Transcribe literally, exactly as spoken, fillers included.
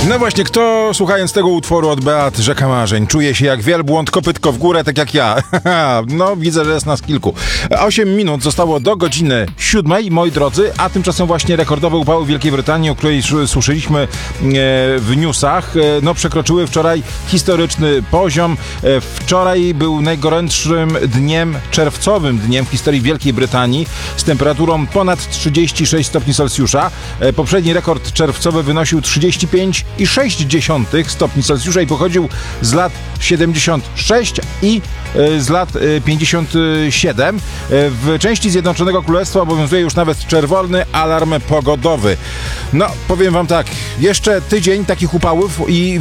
No właśnie, kto słuchając tego utworu od Beat Rzeka Marzeń czuje się jak wielbłąd, kopytko w górę, tak jak ja? No, widzę, że jest nas kilku. Osiem minut zostało do godziny siódmej, moi drodzy, a tymczasem właśnie rekordowe upały w Wielkiej Brytanii, o której słyszeliśmy w newsach, no przekroczyły wczoraj historyczny poziom. Wczoraj był najgorętszym dniem, czerwcowym dniem w historii Wielkiej Brytanii z temperaturą ponad trzydzieści sześć stopni Celsjusza. Poprzedni rekord czerwcowy wynosił trzydzieści pięć i sześć dziesiątych stopni Celsjusza i pochodził z lat siedemdziesiąt sześć i z lat pięćdziesiąt siedem. W części Zjednoczonego Królestwa obowiązuje już nawet czerwony alarm pogodowy. No, powiem wam tak, jeszcze tydzień takich upałów i